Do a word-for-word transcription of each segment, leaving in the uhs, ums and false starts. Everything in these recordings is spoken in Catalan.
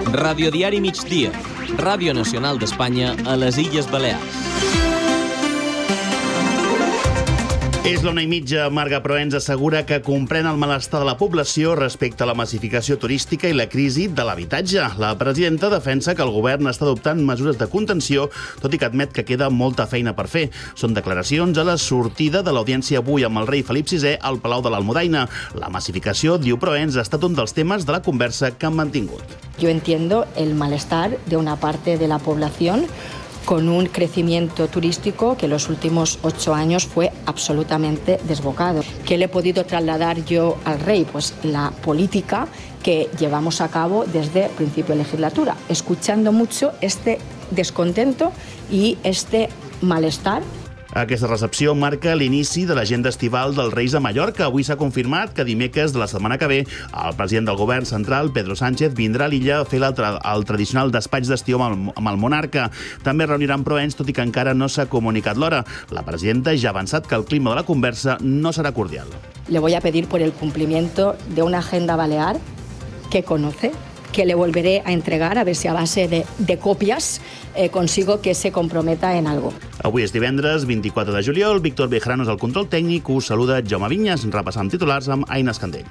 Radiodiari Migdia, Ràdio Nacional d'Espanya a les Illes Balears. És l'una i mitja. Marga Proens assegura que comprèn el malestar de la població respecte a la massificació turística i la crisi de l'habitatge. La presidenta defensa que el govern està adoptant mesures de contenció, tot i que admet que queda molta feina per fer. Són declaracions a la sortida de l'audiència avui amb el rei Felip sisè al Palau de l'Almudaina. La massificació, diu Proens, ha estat un dels temes de la conversa que han mantingut. Yo entiendo el malestar de una parte de la población con un crecimiento turístico que en los últimos ocho años fue absolutamente desbocado. ¿Qué le he podido trasladar yo al rey? Pues la política que llevamos a cabo desde el principio de legislatura, escuchando mucho este descontento y este malestar. Aquesta recepció marca l'inici de l'agenda estival dels Reis a Mallorca. Avui s'ha confirmat que dimecres de la setmana que ve el president del govern central, Pedro Sánchez, vindrà a l'illa a fer el, tra el tradicional despatx d'estiu amb, el, amb el monarca. També reuniran Proens, tot i que encara no s'ha comunicat l'hora. La presidenta ja ha avançat que el clima de la conversa no serà cordial. Le voy a pedir por el cumplimiento de una agenda balear que conoce, que le volveré a entregar, a ver si a base de, de copias eh, consigo que se comprometa en algo. Avui és divendres, vint-i-quatre de juliol. Víctor Bejarano és el control tècnic. Us saluda Jaume Vinyes, repassant titulars amb Aina Escandell.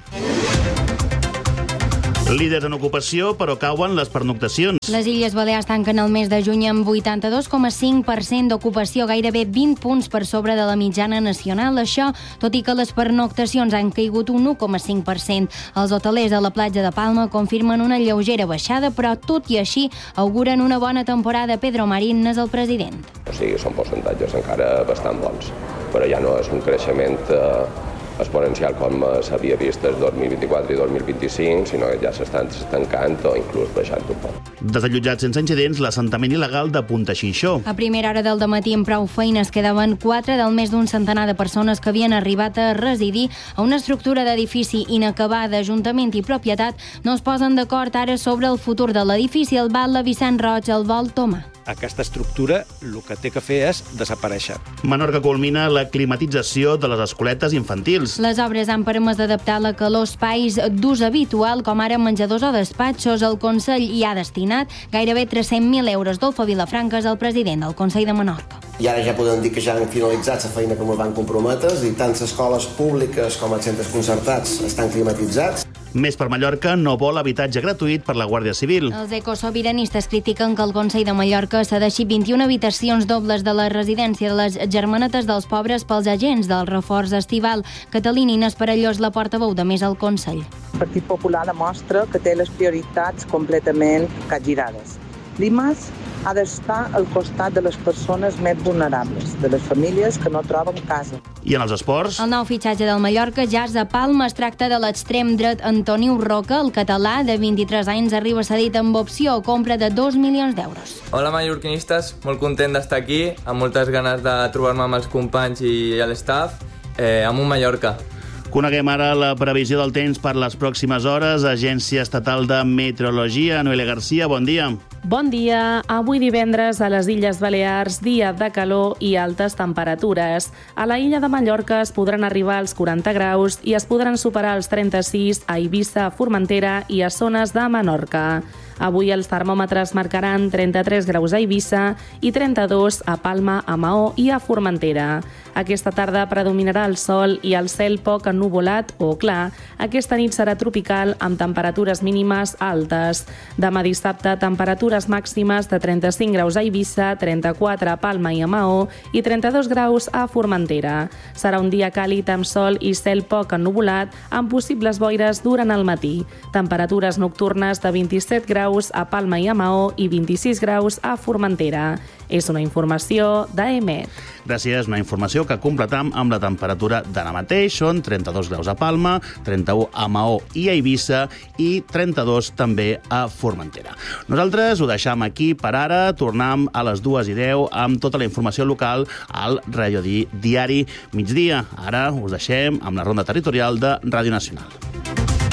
Líders en ocupació, però cauen les pernoctacions. Les Illes Balears tanquen el mes de juny amb vuitanta-dos coma cinc per cent d'ocupació, gairebé vint punts per sobre de la mitjana nacional. Això, tot i que les pernoctacions han caigut un u coma cinc per cent. Els hotelers de la platja de Palma confirmen una lleugera baixada, però tot i així auguren una bona temporada. Pedro Marín és el president. O sigui, són percentatges encara bastant bons, però ja no és un creixement eh, exponencial com s'havia vist des dos mil vint-i-quatre i dos mil vint-i-cinc, sinó que ja s'estan estancant o inclús baixant un poc. Desallotjat sense incidents l'assentament il·legal de Punta Xinxó. A primera hora del dematí, amb prou feines, quedaven quatre del més d'un centenar de persones que havien arribat a residir a una estructura d'edifici inacabada. Ajuntament i propietat no es posen d'acord ara sobre el futur de l'edifici. El batlle Vicent Roig el vol tomar. Aquesta estructura el que té que fer és desaparèixer. Menorca culmina la climatització de les escoletes infantils. Les obres han permès d'adaptar la calor a espais d'ús habitual, com ara menjadors o despatxos. El Consell hi ha destinat gairebé tres-cents mil euros. Dolfo Vilafranca és el president del Consell de Menorca. I ara ja podem dir que ja han finalitzat la feina que ens van comprometre i tant les escoles públiques com els centres concertats estan climatitzats. Més per Mallorca no vol habitatge gratuït per la Guàrdia Civil. Els ecosobiranistes critiquen que el Consell de Mallorca cedeixi vint-i-una habitacions dobles de la residència de les Germanetes dels Pobres pels agents del reforç estival. Catalina Inés Parellós, la portaveu de Més al Consell. El Partit Popular demostra que té les prioritats completament capgirades. L'I M A S ha d'estar al costat de les persones més vulnerables, de les famílies que no troben casa. I en els esports? El nou fitxatge del Mallorca ja és a Palma. Es tracta de l'extrem dret Antoniu Roca. El català, de vint-i-tres anys, arriba cedit amb opció o compra de dos milions d'euros. Hola, mallorquinistes. Molt content d'estar aquí, amb moltes ganes de trobar-me amb els companys i l'estaf, eh, amb un Mallorca. Coneguem ara la previsió del temps per les pròximes hores. Agència Estatal de Meteorologia. Noelia Garcia, bon dia. Bon dia. Avui divendres a les Illes Balears, dia de calor i altes temperatures. A la illa de Mallorca es podran arribar als quaranta graus i es podran superar els trenta-sis a Eivissa, Formentera i a zones de Menorca. Avui els termòmetres marcaran trenta-tres graus a Eivissa i trenta-dos a Palma, a Maó i a Formentera. Aquesta tarda predominarà el sol i el cel poc ennuvolat o clar. Aquesta nit serà tropical amb temperatures mínimes altes. Demà dissabte, temperatures màximes de trenta-cinc graus a Eivissa, trenta-quatre a Palma i a Maó i trenta-dos graus a Formentera. Serà un dia càlid amb sol i cel poc ennuvolat amb possibles boires durant el matí. Temperatures nocturnes de vint-i-set graus a Palma i a Maó i vint-i-sis graus a Formentera. És una informació d'A E M E T. Gràcies, una informació que completam amb la temperatura d'ara mateix. Són trenta-dos graus a Palma, trenta-u a Maó i a Eivissa i trenta-dos també a Formentera. Nosaltres ho deixam aquí per ara. Tornem a les dues i deu amb tota la informació local al Radiodiari Migdia. Ara us deixem amb la ronda territorial de Ràdio Nacional.